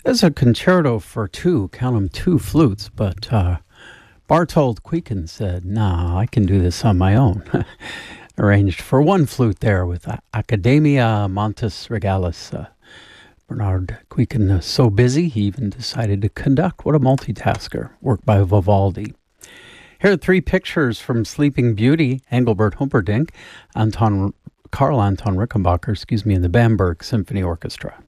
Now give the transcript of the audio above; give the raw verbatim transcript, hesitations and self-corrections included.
It's a concerto for two, count them two flutes, but uh, Bartold Quieken said, nah, I can do this on my own. Arranged for one flute there with Academia Montes Regalis. Uh, Bernard Quieken is so busy, he even decided to conduct. What a multitasker. Work by Vivaldi. Here are three pictures from Sleeping Beauty, Engelbert Humperdinck, Anton, Karl Anton Rickenbacker, excuse me, and the Bamberg Symphony Orchestra.